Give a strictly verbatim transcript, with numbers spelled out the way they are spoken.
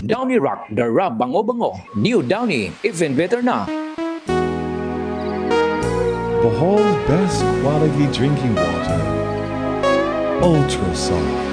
Downy Rock, Dara Bango-Bango. New Downy, even better na. Bohol's best quality drinking water. Ultra soft.